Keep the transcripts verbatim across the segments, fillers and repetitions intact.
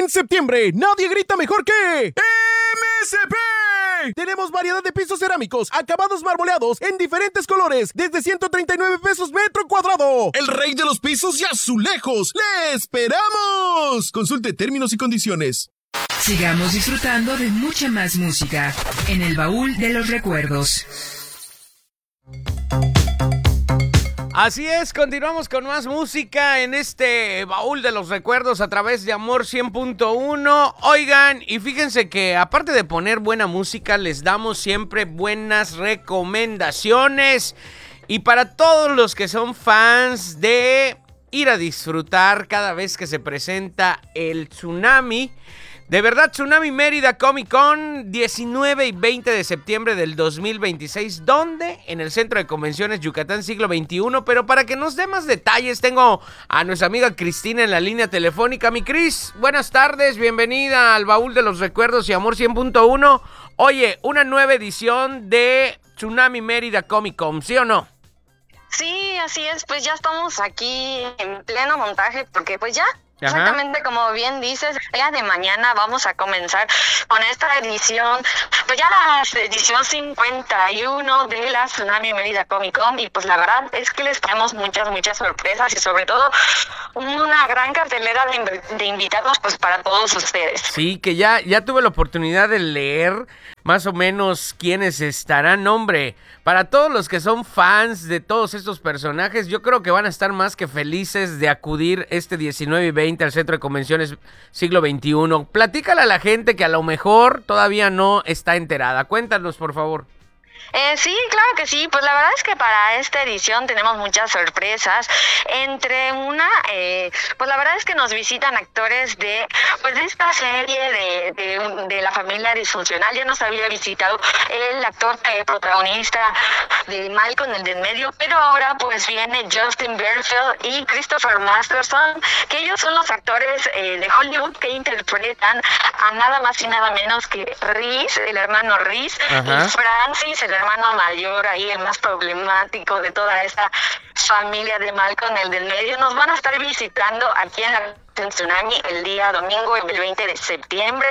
En septiembre, nadie grita mejor que M S P. Tenemos variedad de pisos cerámicos, acabados marmoleados en diferentes colores, desde ciento treinta y nueve pesos metro cuadrado. El rey de los pisos y azulejos. ¡Le esperamos! Consulte términos y condiciones. Sigamos disfrutando de mucha más música en el baúl de los recuerdos. Así es, continuamos con más música en este baúl de los recuerdos a través de Amor cien punto uno. Oigan, y fíjense que aparte de poner buena música, les damos siempre buenas recomendaciones. Y para todos los que son fans de ir a disfrutar cada vez que se presenta el Tsunami, de verdad, Tsunami Mérida Comic Con, diecinueve y veinte de septiembre del dos mil veintiséis. ¿Dónde? En el Centro de Convenciones Yucatán Siglo veintiuno. Pero para que nos dé más detalles, tengo a nuestra amiga Cristina en la línea telefónica. Mi Cris, buenas tardes, bienvenida al Baúl de los Recuerdos y Amor cien punto uno. Oye, una nueva edición de Tsunami Mérida Comic Con, ¿sí o no? Sí, así es, pues ya estamos aquí en pleno montaje, porque pues ya... Ajá. Exactamente, como bien dices, el día de mañana vamos a comenzar con esta edición, pues ya la edición cincuenta y uno de la Tsunami Mérida Comic Con, y pues la verdad es que les traemos muchas, muchas sorpresas y sobre todo una gran cartelera de, inv- de invitados pues para todos ustedes. Sí, que ya, ya tuve la oportunidad de leer más o menos quiénes estarán. Hombre, para todos los que son fans de todos estos personajes, yo creo que van a estar más que felices de acudir este diecinueve y veinte al Centro de Convenciones Siglo veintiuno. Platícale a la gente que a lo mejor todavía no está enterada. Cuéntanos, por favor. Eh, sí, claro que sí, pues la verdad es que para esta edición tenemos muchas sorpresas, entre una, eh, pues la verdad es que nos visitan actores de, pues de esta serie de, de, de la familia disfuncional. Ya nos había visitado el actor eh, protagonista de Malcolm, el de en medio, pero ahora pues viene Justin Bieberfield y Christopher Masterson, que ellos son los actores eh, de Hollywood que interpretan a nada más y nada menos que Reese, el hermano Reese, Ajá. y Francis, el hermano mayor, ahí el más problemático de toda esta familia de Malcolm, el del medio. Nos van a estar visitando aquí en la en Tsunami el día domingo, el veinte de septiembre,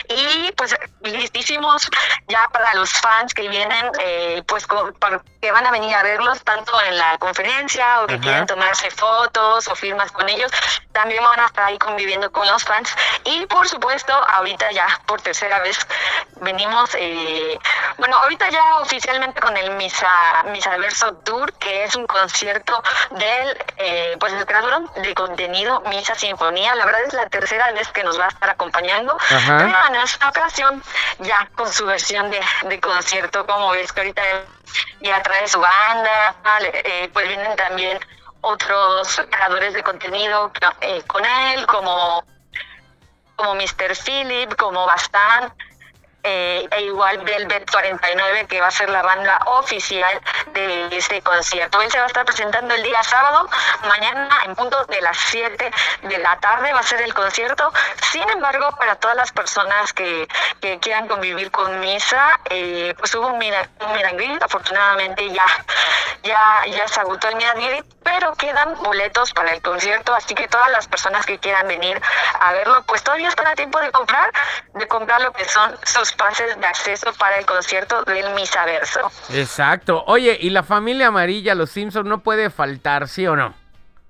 y pues listísimos ya para los fans que vienen, eh, pues con, para, que van a venir a verlos tanto en la conferencia o que Ajá. quieren tomarse fotos o firmas con ellos. También van a estar ahí conviviendo con los fans, y por supuesto ahorita ya por tercera vez venimos, eh, bueno, ahorita ya oficialmente con el Misa Misaverso Tour, que es un concierto del eh, pues el creador de contenido Misa Sinfonía. La verdad es la tercera vez que nos va a estar acompañando. Ajá. Pero en esta ocasión ya con su versión de, de concierto, como ves que ahorita ya trae su banda, eh, pues vienen también otros creadores de contenido eh, con él, como como mister Philip, como Bastán, eh, e igual Velvet cuarenta y nueve, que va a ser la banda oficial de este concierto. Él se va a estar presentando el día sábado, mañana en punto de las siete de la tarde va a ser el concierto. Sin embargo, para todas las personas que, que quieran convivir con Misa, eh, pues hubo un meet and greet. Afortunadamente ya, ya, ya se agotó el meet and greet, pero quedan boletos para el concierto, así que todas las personas que quieran venir a verlo, pues todavía están a tiempo de comprar, de comprar lo que son sus pases de acceso para el concierto del Misaverso. Exacto. Oye, y la familia amarilla, los Simpson, no puede faltar, ¿sí o no?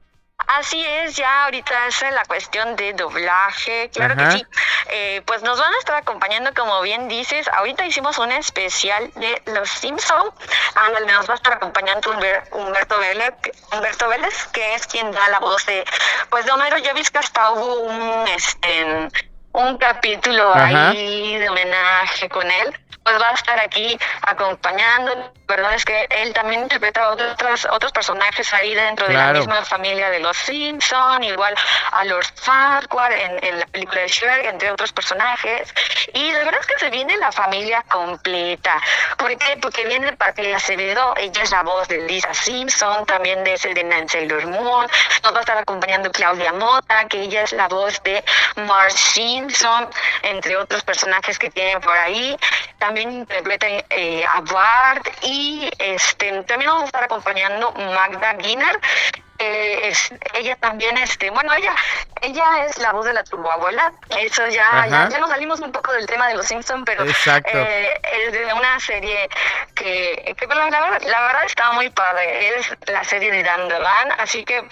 Así es, ya ahorita es la cuestión de doblaje, claro Ajá. que sí. Eh, pues nos van a estar acompañando, como bien dices. Ahorita hicimos un especial de Los Simpson, a donde nos va a estar acompañando Humber, Humberto Vélez, Humberto Vélez, que es quien da la voz de, pues de Homero. Ya ves que hasta hubo un, este, un capítulo Ajá. ahí de homenaje con él. Pues va a estar aquí acompañando. La verdad es que él también interpreta a otros, otros personajes ahí dentro Claro. de la misma familia de los Simpson, igual a Lord Farquaad en, en la película de Shrek, entre otros personajes. Y la verdad es que se viene la familia completa. ¿Por qué? Porque viene Patricia Acevedo, ella es la voz de Lisa Simpson, también es el de Nancy Sailor Moon. Nos va a estar acompañando Claudia Mota, que ella es la voz de Marge Simpson, entre otros personajes que tienen por ahí. También interpreta eh, a Bart, y este también nos va a estar acompañando Magda Giner, Eh, es, ella también, este, bueno, ella ella es la voz de la turboabuela. Eso ya, ya, ya nos salimos un poco del tema de los Simpsons, pero eh, es de una serie que, que la, verdad, la verdad estaba muy padre. Es la serie de Dan DeLan, así que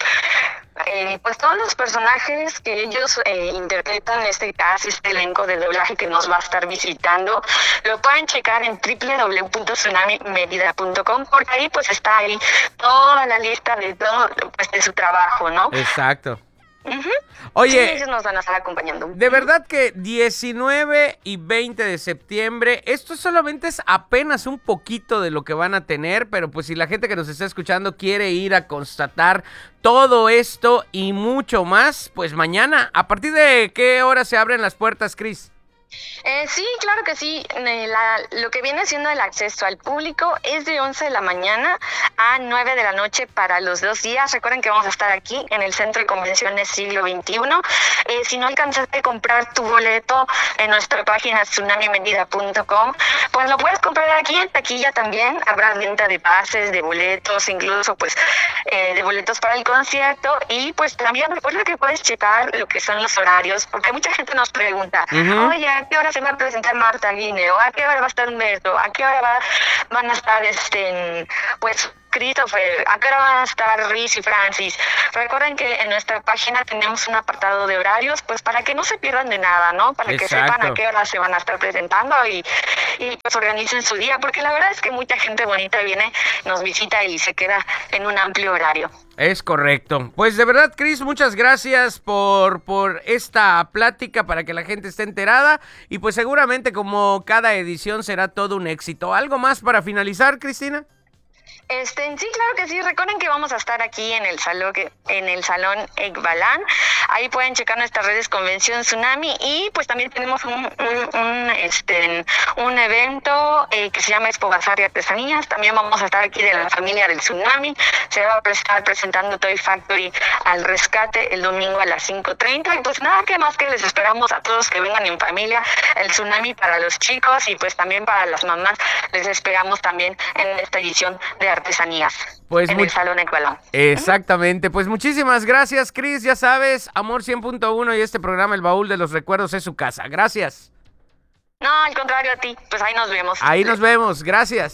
Eh, pues todos los personajes que ellos eh, interpretan, en este caso, este elenco de doblaje que nos va a estar visitando, lo pueden checar en doble u doble u doble u punto tsunami merida punto com, porque ahí pues está ahí toda la lista de todo, pues de su trabajo, ¿no? Exacto. Uh-huh. Oye, sí, ellos nos van a estar acompañando. De verdad que diecinueve y veinte de septiembre, esto solamente es apenas un poquito de lo que van a tener, pero pues si la gente que nos está escuchando quiere ir a constatar todo esto y mucho más, pues mañana, ¿a partir de qué hora se abren las puertas, Cris? Eh, sí, claro que sí. Eh, la, lo que viene siendo el acceso al público es de once de la mañana a nueve de la noche para los dos días. Recuerden que vamos a estar aquí en el Centro de Convenciones Siglo veintiuno. Eh, si no alcanzaste a comprar tu boleto en nuestra página tsunami merida punto com, pues lo puedes comprar aquí en taquilla también. Habrá venta de pases, de boletos, incluso pues eh, de boletos para el concierto. Y pues también recuerda que puedes checar lo que son los horarios, porque mucha gente nos pregunta, uh-huh. oye, ¿a qué hora se va a presentar Marta Guineo? ¿A qué hora va a estar Humberto? ¿A qué hora va, van a estar este, pues Christopher? ¿A qué hora van a estar Riz y Francis? Recuerden que en nuestra página tenemos un apartado de horarios, pues para que no se pierdan de nada, ¿no? Para Exacto. que sepan a qué hora se van a estar presentando y, y pues organicen su día, porque la verdad es que mucha gente bonita viene, nos visita y se queda en un amplio horario. Es correcto. Pues de verdad, Cris, muchas gracias por, por esta plática para que la gente esté enterada y pues seguramente como cada edición será todo un éxito. ¿Algo más para finalizar, Cristina? Este, sí, claro que sí. Recuerden que vamos a estar aquí en el salón, en el salón Ekbalan. Ahí pueden checar nuestras redes Convención Tsunami y pues también tenemos un, un, un este un evento eh, que se llama Expo Bazar y Artesanías. También vamos a estar aquí de la familia del Tsunami. Se va a estar presentando Toy Factory al rescate el domingo a las cinco treinta. Y pues nada, que más que les esperamos a todos que vengan en familia. El Tsunami para los chicos y pues también para las mamás. Les esperamos también en esta edición de Artesanías. Pues en muy... el Salón Ekbalan. Exactamente, pues muchísimas gracias, Cris. Ya sabes, Amor cien punto uno y este programa El Baúl de los Recuerdos es su casa. Gracias. No, al contrario a ti, pues ahí nos vemos. Ahí nos vemos, gracias.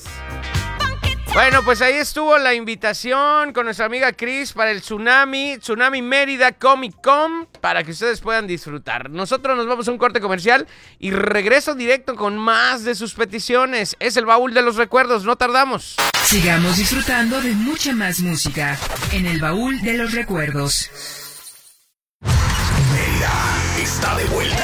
Bueno, pues ahí estuvo la invitación con nuestra amiga Cris para el Tsunami, Tsunami Mérida Comic Con, para que ustedes puedan disfrutar. Nosotros nos vamos a un corte comercial y regreso directo con más de sus peticiones. Es el Baúl de los Recuerdos, no tardamos. Sigamos disfrutando de mucha más música en el Baúl de los Recuerdos. Mérida está de vuelta.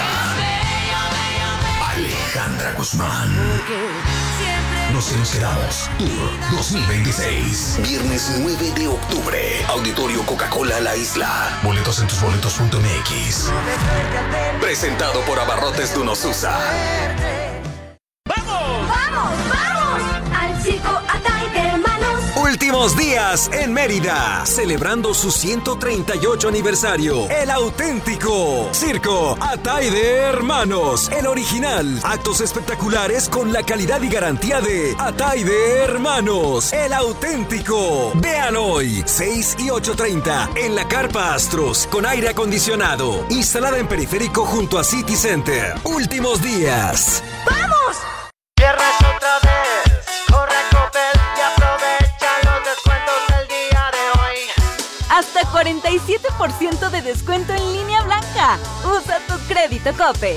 Alejandra Guzmán. Nos hemos quedamos. Tour dos mil veintiséis. Viernes nueve de octubre. Auditorio Coca-Cola La Isla. Boletos en tus boletos punto m x. Presentado por Abarrotes Dunosusa. ¡Vamos! ¡Vamos! ¡Vamos! Al circo Atay de Hermanos. Últimos días en Mérida, celebrando su ciento treinta y ocho aniversario. El auténtico Circo Atay de Hermanos, el original. Actos espectaculares con la calidad y garantía de Atay de Hermanos, el auténtico. Vean hoy, seis y ocho treinta, en la Carpa Astros, con aire acondicionado, instalada en Periférico junto a City Center. Últimos días. ¡Vamos! Viernes otra vez, corre a Coppel y aprovecha los descuentos del día de hoy. Hasta cuarenta y siete por ciento de descuento en línea blanca. Usa tu crédito Coppel.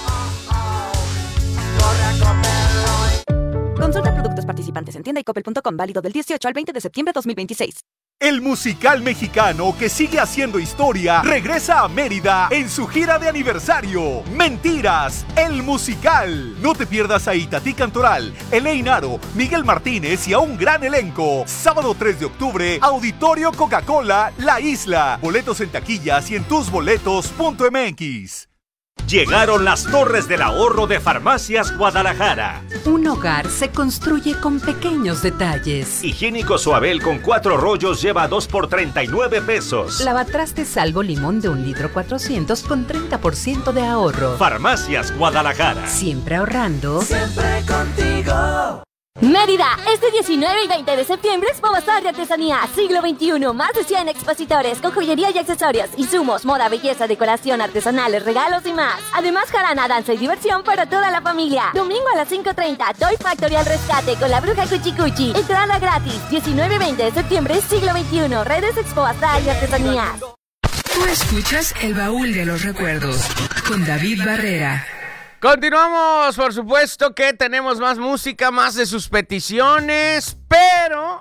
Corre a Coppel hoy. Consulta productos participantes en tienda y coppel punto com, válido del dieciocho al veinte de septiembre de dos mil veintiséis. El musical mexicano que sigue haciendo historia regresa a Mérida en su gira de aniversario. Mentiras, el musical. No te pierdas a Itatí Cantoral, Elaine Aro, Miguel Martínez y a un gran elenco. Sábado tres de octubre, Auditorio Coca-Cola La Isla. Boletos en taquillas y en tus boletos punto m x. Llegaron las Torres del Ahorro de Farmacias Guadalajara. Un hogar se construye con pequeños detalles. Higiénico Suabel con cuatro rollos lleva dos por treinta y nueve pesos. Lavatrastes Salvo Limón de un litro cuatrocientos con treinta por ciento de ahorro. Farmacias Guadalajara. Siempre ahorrando. Siempre contigo. Mérida, este diecinueve y veinte de septiembre Expo Bazar de Artesanía, siglo veintiuno, más de cien expositores con joyería y accesorios, insumos, moda, belleza, decoración, artesanales, regalos y más. Además, jarana, danza y diversión para toda la familia. Domingo a las cinco treinta, Toy Factory al rescate con la bruja Cuchi Cuchi. Entrada gratis, diecinueve y veinte de septiembre, siglo veintiuno, redes Expo Bazar y Artesanía. Tú escuchas El Baúl de los Recuerdos con David Barrera. Continuamos, por supuesto que tenemos más música, más de sus peticiones, pero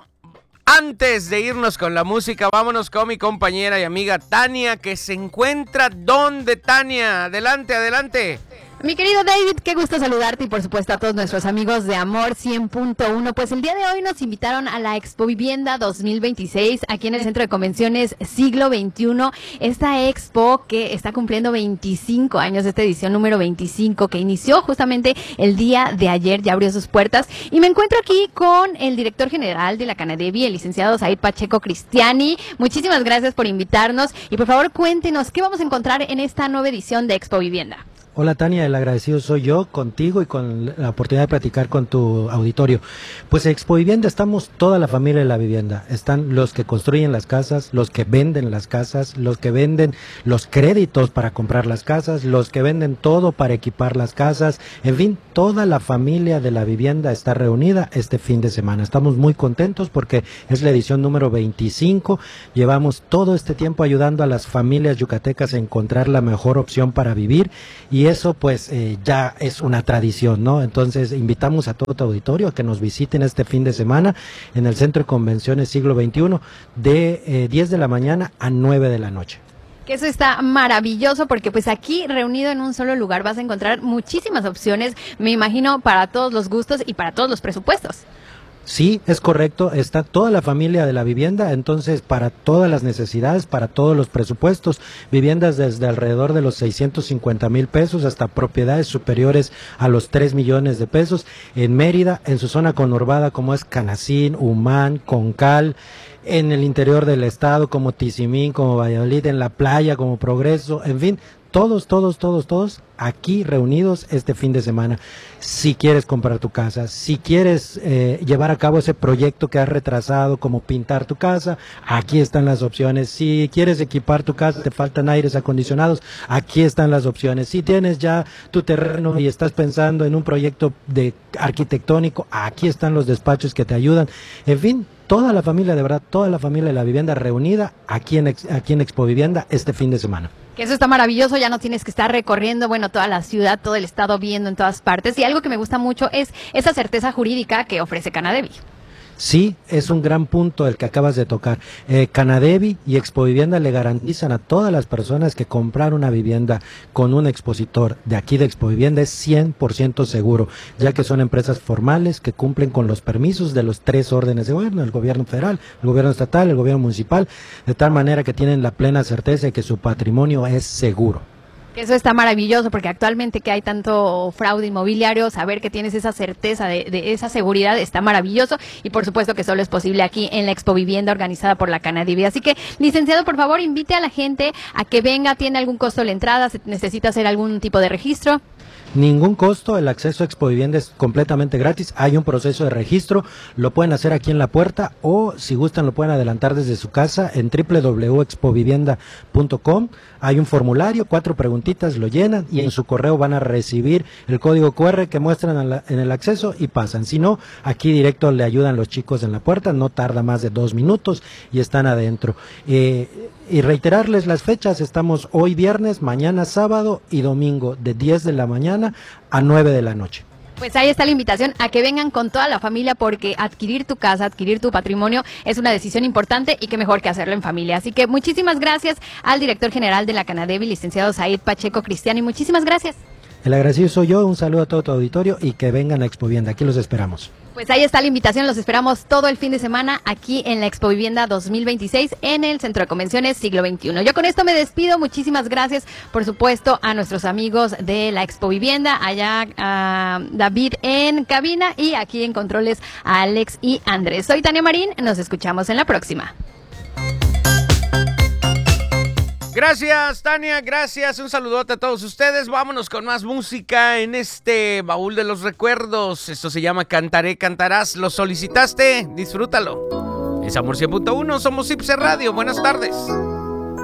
antes de irnos con la música, vámonos con mi compañera y amiga Tania, que se encuentra ¿dónde, Tania? Adelante, adelante. Mi querido David, qué gusto saludarte y por supuesto a todos nuestros amigos de Amor cien punto uno. Pues el día de hoy nos invitaron a la Expo Vivienda dos mil veintiséis aquí en el Centro de Convenciones Siglo veintiuno. Esta expo que está cumpliendo veinticinco años, esta edición número veinticinco, que inició justamente el día de ayer, ya abrió sus puertas. Y me encuentro aquí con el director general de la Canadevi, el licenciado Said Pacheco Cristiani. Muchísimas gracias por invitarnos y por favor cuéntenos qué vamos a encontrar en esta nueva edición de Expo Vivienda. Hola Tania, el agradecido soy yo contigo y con la oportunidad de platicar con tu auditorio. Pues en Expo Vivienda estamos toda la familia de la vivienda. Están los que construyen las casas, los que venden las casas, los que venden los créditos para comprar las casas, los que venden todo para equipar las casas. En fin, toda la familia de la vivienda está reunida este fin de semana. Estamos muy contentos porque es la edición número veinticinco. Llevamos todo este tiempo ayudando a las familias yucatecas a encontrar la mejor opción para vivir y eso pues eh, ya es una tradición, ¿no? Entonces invitamos a todo tu auditorio a que nos visiten este fin de semana en el Centro de Convenciones Siglo veintiuno de eh, diez de la mañana a nueve de la noche. Que eso está maravilloso porque pues aquí reunido en un solo lugar vas a encontrar muchísimas opciones, me imagino, para todos los gustos y para todos los presupuestos. Sí, es correcto, está toda la familia de la vivienda, entonces para todas las necesidades, para todos los presupuestos, viviendas desde alrededor de los seiscientos cincuenta mil pesos hasta propiedades superiores a los tres millones de pesos en Mérida, en su zona conurbada como es Canacín, Humán, Concal, en el interior del estado como Tizimín, como Valladolid, en la playa como Progreso, en fin, todos, todos, todos, todos aquí reunidos este fin de semana. Si quieres comprar tu casa, si quieres eh, llevar a cabo ese proyecto que has retrasado, como pintar tu casa, aquí están las opciones. Si quieres equipar tu casa, te faltan aires acondicionados, aquí están las opciones. Si tienes ya tu terreno y estás pensando en un proyecto de arquitectónico, aquí están los despachos que te ayudan. En fin, toda la familia, de verdad, toda la familia de la vivienda reunida aquí en, aquí en Expo Vivienda este fin de semana. Que eso está maravilloso, ya no tienes que estar recorriendo, bueno, toda la ciudad, todo el estado, viendo en todas partes. Y algo que me gusta mucho es esa certeza jurídica que ofrece Canadevi. Sí, es un gran punto el que acabas de tocar. Eh, Canadevi y Expo Vivienda le garantizan a todas las personas que comprar una vivienda con un expositor de aquí de Expo Vivienda es cien por ciento seguro, ya que son empresas formales que cumplen con los permisos de los tres órdenes de gobierno, el gobierno federal, el gobierno estatal, el gobierno municipal, de tal manera que tienen la plena certeza de que su patrimonio es seguro. Eso está maravilloso porque actualmente que hay tanto fraude inmobiliario, saber que tienes esa certeza de, de esa seguridad está maravilloso y por supuesto que solo es posible aquí en la Expo Vivienda organizada por la Canadevi. Así que, licenciado, por favor, invite a la gente a que venga. ¿Tiene algún costo la entrada? ¿Se necesita hacer algún tipo de registro? Ningún costo, el acceso a Expo Vivienda es completamente gratis, hay un proceso de registro, lo pueden hacer aquí en la puerta o si gustan lo pueden adelantar desde su casa en doble u doble u doble u punto expo vivienda punto com, hay un formulario, cuatro preguntitas, lo llenan y en su correo van a recibir el código cu erre que muestran la, en el acceso y pasan, si no, aquí directo le ayudan los chicos en la puerta, no tarda más de dos minutos y están adentro. Eh, y reiterarles las fechas, estamos hoy viernes, mañana sábado y domingo de diez de la mañana a nueve de la noche. Pues ahí está la invitación a que vengan con toda la familia porque adquirir tu casa, adquirir tu patrimonio es una decisión importante y qué mejor que hacerlo en familia. Así que muchísimas gracias al director general de la Canadevi, licenciado Said Pacheco Cristiani, muchísimas gracias. El agradecido soy yo, un saludo a todo tu auditorio y que vengan a Expo Vivienda, aquí los esperamos. Pues ahí está la invitación, los esperamos todo el fin de semana aquí en la Expo Vivienda dos mil veintiséis en el Centro de Convenciones Siglo veintiuno. Yo con esto me despido, muchísimas gracias por supuesto a nuestros amigos de la Expo Vivienda, allá a David en cabina y aquí en controles a Alex y Andrés. Soy Tania Marín, nos escuchamos en la próxima. Gracias, Tania, gracias. Un saludote a todos ustedes. Vámonos con más música en este baúl de los recuerdos. Esto se llama Cantaré, Cantarás. ¿Lo solicitaste? Disfrútalo. Es Amor cien punto uno, somos Ipse Radio. Buenas tardes.